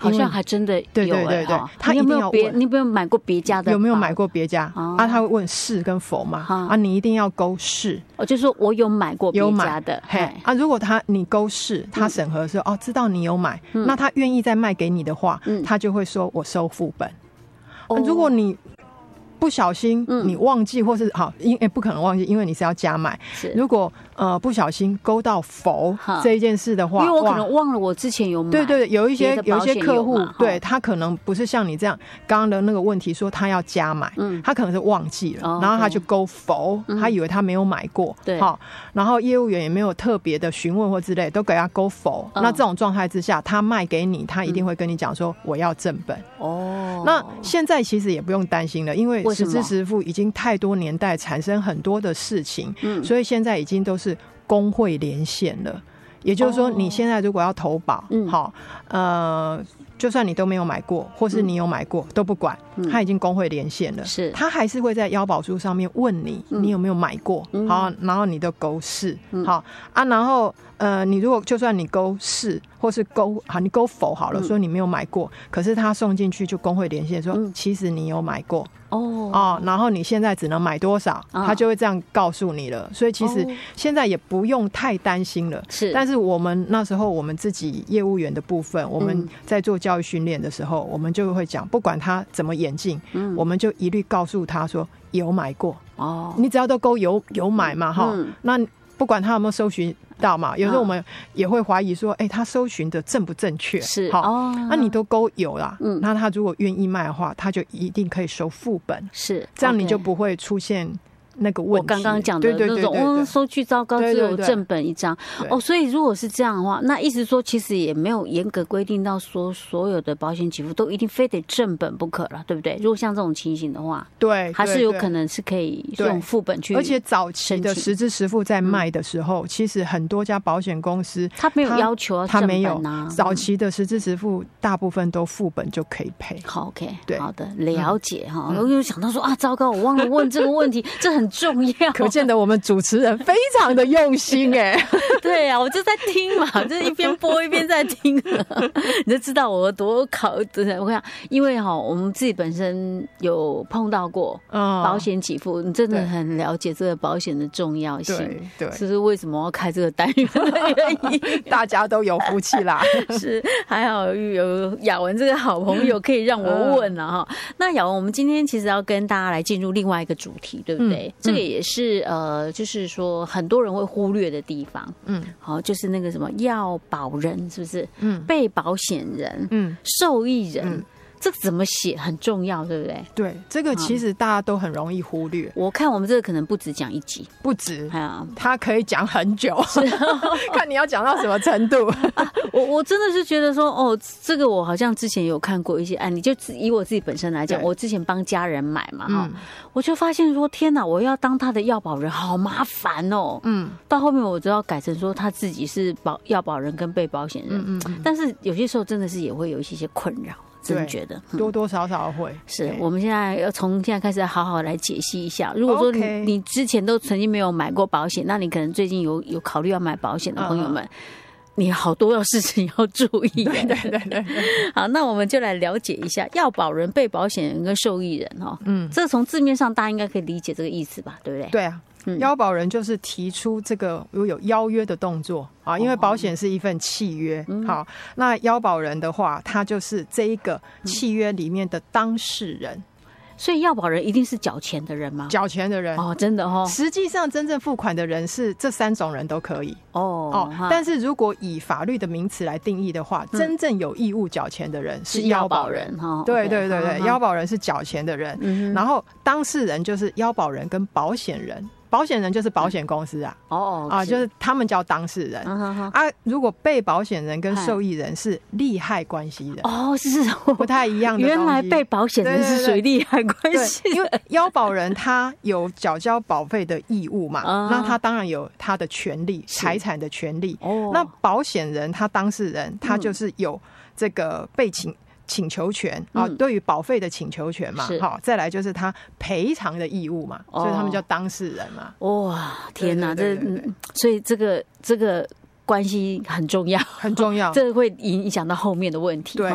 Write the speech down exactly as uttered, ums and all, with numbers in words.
好像还真的有、欸、 对对对对，他一定要问。 你有没有买过别家的？ 有没有买过别家、哦、啊？他会问是跟否嘛、哦、啊，你一定要勾是。 哦，就是说我有买过别家的。 嘿啊，如果他你勾是，他审核说、嗯、哦，知道你有买，嗯、那他愿意再卖给你的话，嗯、他就会说我收副本。哦、如果你不小心你忘记、嗯、或是好，因为不可能忘记，因为你是要加买。如果呃不小心勾到否这一件事的话， 因为我可能忘了我之前有买。 对对对，有一些有一些客户，对他可能不是像你这样刚刚的那个问题说他要加买，嗯，他可能是忘记了，哦、然后他就勾否、嗯，他以为他没有买过，对，好，然后业务员也没有特别的询问或之类，都给他勾否、嗯。那这种状态之下，他卖给你，他一定会跟你讲说我要正本。哦，那现在其实也不用担心了，因为实支实付已经太多年代产生很多的事情，嗯，所以现在已经都是工会连线了。也就是说，你现在如果要投保，嗯，好，呃，就算你都没有买过，或是你有买过、嗯、都不管，他已经工会连线了，是，他还是会在要保书上面问你，嗯、你有没有买过，嗯、好，然后你都勾是，嗯、好啊，然后呃，你如果就算你勾是或是勾好，你勾否好了，嗯、说你没有买过，可是他送进去就工会连线说，嗯、其实你有买过。哦, 哦，然后你现在只能买多少、啊、他就会这样告诉你了，所以其实现在也不用太担心了。是，但是我们那时候我们自己业务员的部分，我们在做教育训练的时候、嗯、我们就会讲，不管他怎么演进、嗯、我们就一律告诉他说有买过。哦，你只要都勾有有买嘛哈、嗯，那不管他有没有搜寻到嘛，有时候我们也会怀疑说，哎、欸，他搜寻的正不正确？是，好，哦，那你都勾有啦，嗯，那他如果愿意卖的话，他就一定可以收副本，是，这样你就不会出现那个问题。我刚刚讲的那种，哦，收据糟糕，只有正本一张。哦，所以如果是这样的话，那意思说其实也没有严格规定到说所有的保险给付都一定非得正本不可了，对不对？如果像这种情形的话，对，还是有可能是可以用副本去。而且早期的实支实付在卖的时候，嗯、其实很多家保险公司他没有要求要正本啊，他没有。早期的实支实付大部分都副本就可以赔。好 ，OK， 对，好的，了解哈。我、嗯、又想到说啊，糟糕，我忘了问这个问题，这很重要，可见得我们主持人非常的用心哎、欸。对啊，我就在听嘛，就是一边播一边在听，你就知道我多考。我看，因为哈，我们自己本身有碰到过保险给付，你真的很了解这个保险的重要性。对对，这是为什么要开这个单元的原因。大家都有福气啦，是，还好有雅文这个好朋友可以让我问了哈。那雅文，我们今天其实要跟大家来进入另外一个主题，对不对？嗯、这个也是呃，就是说很多人会忽略的地方，嗯，好，就是那个什么要保人是不是？嗯，被保险人，嗯，受益人。嗯，这怎么写很重要，对不对？对，这个其实大家都很容易忽略。我看我们这个可能不止讲一集，不止，它可以讲很久，看你要讲到什么程度。啊、我我真的是觉得说，哦，这个我好像之前有看过一些案例，就以我自己本身来讲，我之前帮家人买嘛，哈、嗯，我就发现说，天哪，我要当他的要保人，好麻烦哦。嗯，到后面我就要改成说他自己是保要保人跟被保险人，嗯嗯，但是有些时候真的是也会有一些困扰。真的觉得、嗯、多多少少会是我们现在要从现在开始好好来解析一下。如果说 你, 你之前都曾经没有买过保险，那你可能最近有有考虑要买保险的朋友们、嗯，你好多要事情要注意。对对对对。好，那我们就来了解一下要保人、被保险人跟受益人哈。嗯，这从字面上大家应该可以理解这个意思吧？对不对？对啊。要保人就是提出这个如果有邀约的动作啊，因为保险是一份契约，嗯、好，那要保人的话，他就是这一个契约里面的当事人。所以要保人一定是缴钱的人吗？缴钱的人哦，真的哦。实际上真正付款的人是这三种人都可以哦哦。但是如果以法律的名词来定义的话，嗯、真正有义务缴钱的人是要保人哈。对对对对，要保人是缴钱的人，嗯、然后当事人就是要保人跟保险人。保险人就是保险公司啊，哦、啊，就是他们叫当事人、嗯、啊。如果被保险人跟受益人是利害关系人，哦，是不太一样的东西。原来被保险人是属于利害关系，因为要保人他有缴交保费的义务嘛，嗯、那他当然有他的权利、财产的权利。哦，那保险人他当事人他就是有这个被请。请求权啊，对于保费的请求权嘛，好，再来就是他赔偿的义务嘛，哦、所以他们叫当事人嘛。哇，天哪，这所以这个这个关系很重要，很重要，这个会影响到后面的问题。对。